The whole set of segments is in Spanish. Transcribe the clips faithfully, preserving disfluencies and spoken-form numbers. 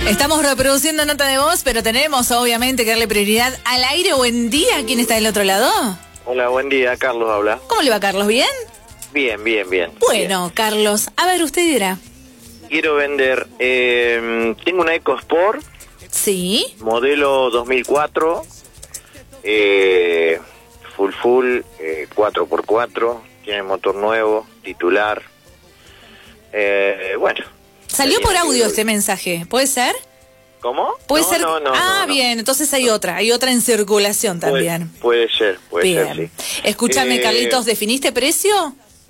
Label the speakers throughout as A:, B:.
A: Estamos reproduciendo nota de voz, pero tenemos obviamente que darle prioridad al aire. Buen día, ¿quién está del otro lado?
B: Hola, buen día, Carlos habla.
A: ¿Cómo le va, Carlos? ¿Bien?
B: Bien, bien, bien.
A: Bueno,
B: bien.
A: Carlos, a ver, usted dirá.
B: Quiero vender, eh, tengo una EcoSport.
A: Sí.
B: Modelo dos mil cuatro, eh, full full, eh, cuatro por cuatro, tiene motor nuevo, titular. Eh, bueno.
A: Salió por audio este mensaje, ¿puede ser?
B: ¿Cómo?
A: ¿Puede
B: no,
A: ser?
B: No, no,
A: ah,
B: no, no.
A: bien, entonces hay otra, hay otra en circulación también.
B: Puede, puede ser, puede
A: bien.
B: ser, sí.
A: Escúchame,
B: eh,
A: Carlitos, ¿definiste precio?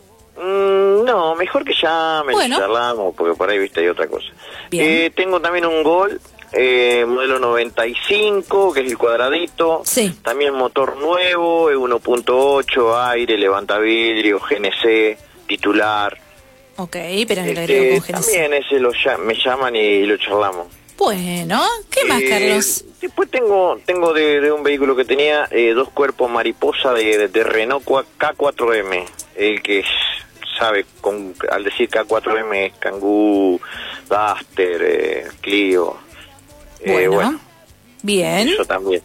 B: Mm, no, mejor que llamen,
A: bueno.
B: charlamos, porque por ahí, viste, hay otra cosa.
A: Bien.
B: Eh, tengo también un Gol, eh, modelo noventa y cinco, que es el cuadradito.
A: Sí.
B: También motor nuevo, uno punto ocho, aire, levantavidrio, G N C, titular.
A: Ok, pero le
B: Este,
A: agrego con G N C.
B: también ese lo me llaman y lo charlamos.
A: Bueno, ¿qué más,
B: eh,
A: Carlos?
B: Después tengo tengo de, de un vehículo que tenía eh, dos cuerpos mariposa de, de, de Renault K cuatro M. El que sabe, con, al decir K cuatro M es Kangoo, Duster, eh, Clio. Eh,
A: bueno,
B: bueno,
A: bien.
B: Eso también.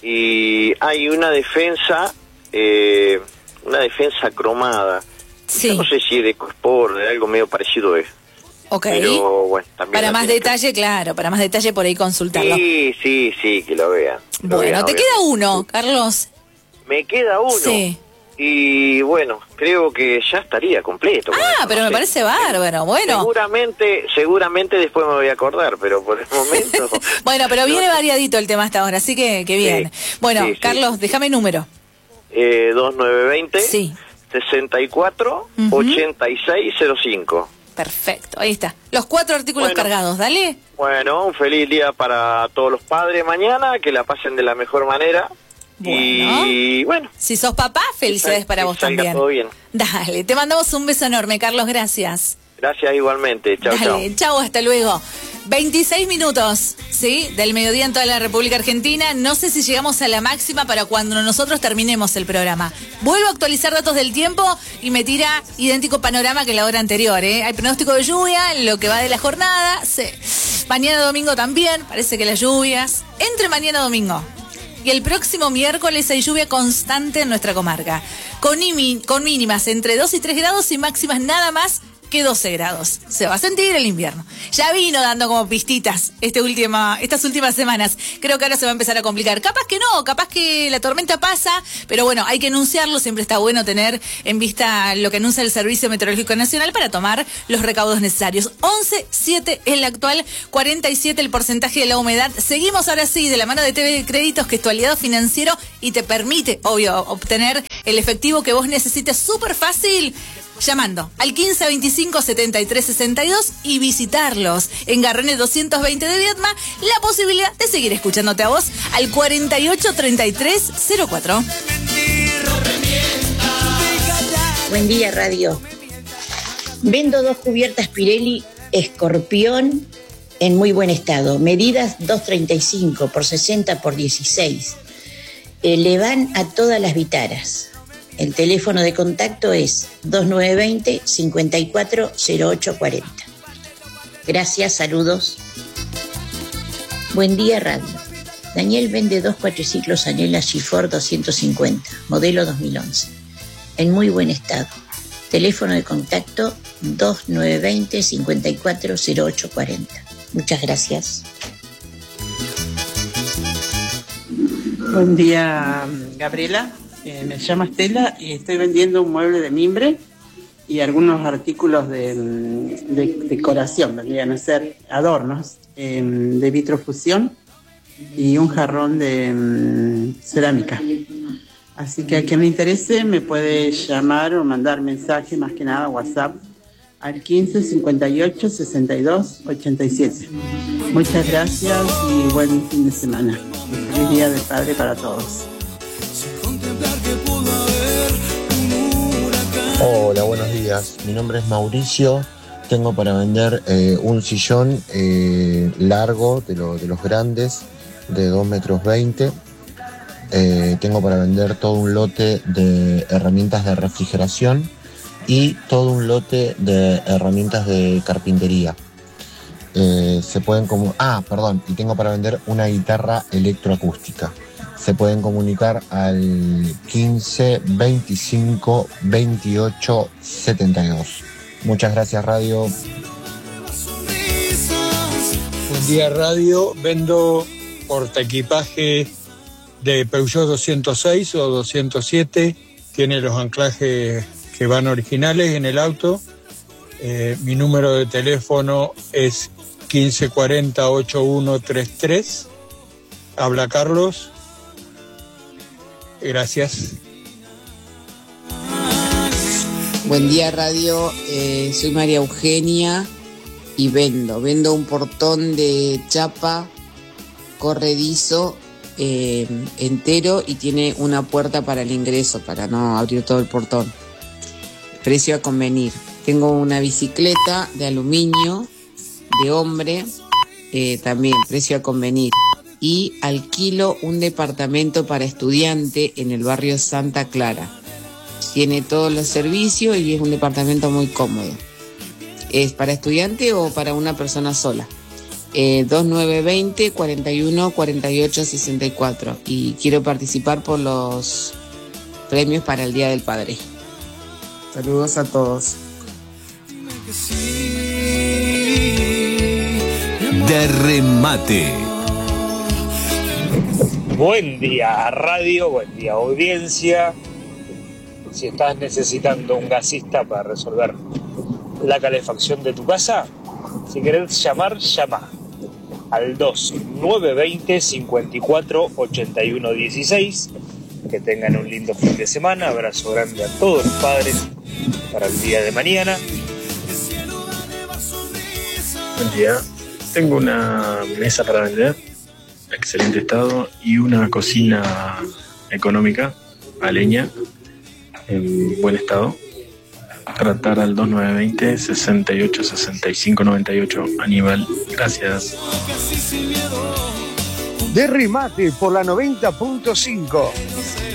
B: Y hay una defensa, eh, una defensa cromada.
A: Sí.
B: Yo no sé si es de EcoSport, de algo medio parecido es.
A: Ok.
B: Pero bueno, también
A: para más detalle,
B: que...
A: claro, para más detalle por ahí consultarlo.
B: Sí, sí, sí, que lo vean.
A: Bueno,
B: vean,
A: te
B: obviamente.
A: queda uno, Carlos.
B: Me queda uno.
A: Sí.
B: Y bueno, creo que ya estaría completo.
A: Ah,
B: eso,
A: pero
B: no
A: me
B: sé.
A: parece bárbaro, bueno.
B: Seguramente, seguramente después me voy a acordar, pero por el momento...
A: bueno, pero viene
B: no,
A: variadito el tema hasta ahora, así que, que bien.
B: Sí,
A: bueno,
B: sí, sí.
A: Carlos, déjame el número.
B: Eh, dos nueve dos cero,
A: Sí.
B: sesenta y cuatro,
A: Uh-huh.
B: ochenta y seis cero cinco.
A: Perfecto, ahí está. Los cuatro artículos
B: Bueno.
A: cargados, dale.
B: Bueno, un feliz día para todos los padres mañana, que la pasen de la mejor manera.
A: Bueno.
B: Y bueno.
A: Si sos papá, felicidades
B: que
A: para vos
B: salga
A: también.
B: todo bien.
A: Dale, te mandamos un beso enorme, Carlos, gracias.
B: Gracias igualmente. Chao, chao.
A: Dale, chao, hasta luego. veintiséis minutos, ¿sí? Del mediodía en toda la República Argentina. No sé si llegamos a la máxima para cuando nosotros terminemos el programa. Vuelvo a actualizar datos del tiempo y me tira idéntico panorama que la hora anterior, ¿eh? Hay pronóstico de lluvia en lo que va de la jornada. Sí. Mañana domingo también, parece que las lluvias. Entre mañana domingo y el próximo miércoles hay lluvia constante en nuestra comarca. Con, imi, con mínimas entre dos y tres grados y máximas nada más que doce grados. Se va a sentir el invierno. Ya vino dando como pistitas este última, estas últimas semanas. Creo que ahora se va a empezar a complicar. Capaz que no, capaz que la tormenta pasa, pero bueno, hay que anunciarlo. Siempre está bueno tener en vista lo que anuncia el Servicio Meteorológico Nacional para tomar los recaudos necesarios. once siete es la actual, cuarenta y siete el porcentaje de la humedad. Seguimos ahora sí de la mano de T V Créditos, que es tu aliado financiero y te permite, obvio, obtener el efectivo que vos necesites súper fácil, llamando al quince veinticinco setenta y tres sesenta y dos y visitarlos en Garrones doscientos veinte de Viedma. La posibilidad de seguir escuchándote a vos al cuarenta y ocho treinta y tres cero cuatro.
C: Buen día, radio. Vendo dos cubiertas Pirelli Escorpión en muy buen estado. Medidas dos treinta y cinco por sesenta por dieciséis. Eh, le van a todas las vitaras. El teléfono de contacto es dos nueve dos cero, cinco cuatro cero ocho cuatro cero. Gracias, saludos. Buen día, radio. Daniel vende dos cuatriciclos Anela Gifford doscientos cincuenta, modelo dos mil once, en muy buen estado. Teléfono de contacto dos nueve dos cero, cinco cuatro cero ocho cuatro cero. Muchas gracias.
D: Buen día, Gabriela. Eh, me llamo Estela y estoy vendiendo un mueble de mimbre y algunos artículos de, de decoración, vendrían a ser adornos eh, de vitrofusión y un jarrón de um, cerámica. Así que a quien le interese me puede llamar o mandar mensaje, más que nada WhatsApp, al quince cincuenta y ocho sesenta y dos ochenta y siete. Muchas gracias y buen fin de semana. Feliz Día del Padre para todos.
E: Hola, buenos días. Mi nombre es Mauricio. Tengo para vender eh, un sillón eh, largo, de, lo, de los grandes, de dos metros veinte. Eh, tengo para vender todo un lote de herramientas de refrigeración y todo un lote de herramientas de carpintería. Eh, se pueden como ah, perdón, y tengo para vender una guitarra electroacústica. Se pueden comunicar al quince veinticinco veintiocho setenta y dos. Muchas gracias, radio.
F: Buen día, radio. Vendo portaequipaje de Peugeot doscientos seis o doscientos siete. Tiene los anclajes que van originales en el auto. Eh, mi número de teléfono es quince cuarenta ochenta y uno treinta y tres. Habla Carlos. Gracias.
G: Buen día, radio. Eh, soy María Eugenia y vendo. Vendo un portón de chapa corredizo eh, entero y tiene una puerta para el ingreso, para no abrir todo el portón. Precio a convenir. Tengo una bicicleta de aluminio de hombre, eh, también precio a convenir. Y alquilo un departamento para estudiante en el barrio Santa Clara. Tiene todos los servicios y es un departamento muy cómodo. ¿Es para estudiante o para una persona sola? Eh, dos nueve dos cero, cuarenta y uno, cuarenta y ocho, sesenta y cuatro. Y quiero participar por los premios para el Día del Padre. Saludos a todos.
H: De remate.
I: Buen día, radio, buen día, audiencia. Si estás necesitando un gasista para resolver la calefacción de tu casa, si querés llamar, llama al dos nueve dos cero, cincuenta y cuatro, ochenta y uno dieciséis. Que tengan un lindo fin de semana. Abrazo grande a todos los padres para el día de mañana.
J: Buen día. Tengo una mesa para vender, excelente estado, y una cocina económica a leña en buen estado. Tratar al dos nueve dos cero, sesenta y ocho, sesenta y cinco, noventa y ocho. Aníbal, gracias.
K: De remate por la noventa punto cinco.